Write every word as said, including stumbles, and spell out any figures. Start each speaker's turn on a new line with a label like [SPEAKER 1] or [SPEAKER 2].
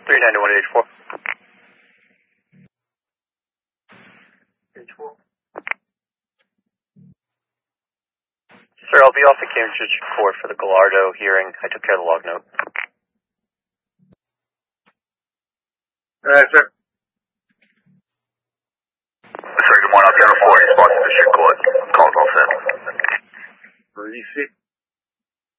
[SPEAKER 1] three nine one eight four. Sir, I'll be off at Cambridge Court for the Gallardo hearing. I took care of the log note.
[SPEAKER 2] Alright, sir.
[SPEAKER 3] Sir, good morning. I'll be on a four. Response to District Court. Call's all set.
[SPEAKER 2] Receipt.